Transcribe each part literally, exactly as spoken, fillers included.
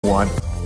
one.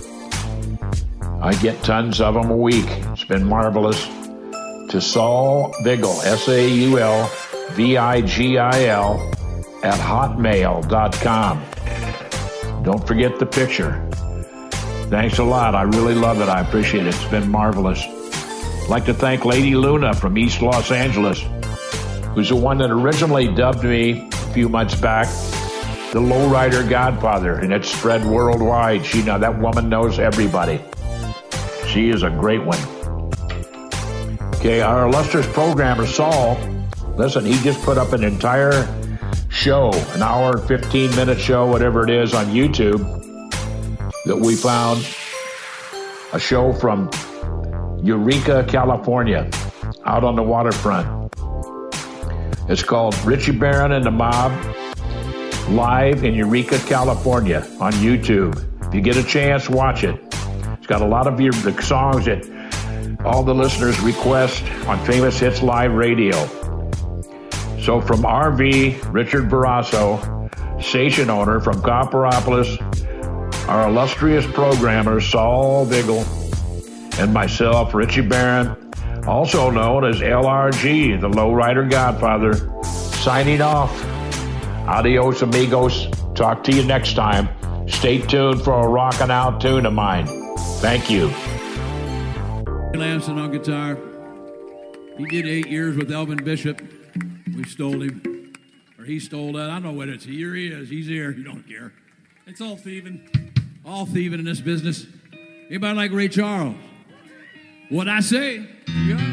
I get tons of them a week. It's been marvelous. To Saul Vigil, S A U L V I G I L, at hotmail dot com. Don't forget the picture. Thanks a lot. I really love it. I appreciate it. It's been marvelous. I'd like to thank Lady Luna from East Los Angeles, who's the one that originally dubbed me a few months back the Lowrider Godfather, and it's spread worldwide. She now that woman knows everybody. She is a great one. Okay, our illustrious programmer, Saul, listen, he just put up an entire show, an hour, fifteen-minute show, whatever it is, on YouTube that we found, a show from Eureka, California, out on the waterfront. It's called Richie Barron and the Mob, live in Eureka, California, on YouTube. If you get a chance, watch it. It's got a lot of your, the songs that all the listeners request on Famous Hits Live Radio. So from R V, Richard Barrasso, station owner from Copperopolis, our illustrious programmer, Saul Vigil, and myself, Richie Barron, also known as L R G, the Lowrider Godfather, signing off. Adios, amigos. Talk to you next time. Stay tuned for a rockin' out tune of mine. Thank you. Lamson on guitar. He did eight years with Elvin Bishop. We stole him. Or he stole that. I don't know what it's. Here he is. He's here. You don't care. It's all thieving. All thieving in this business. Anybody like Ray Charles? What I say? Yeah.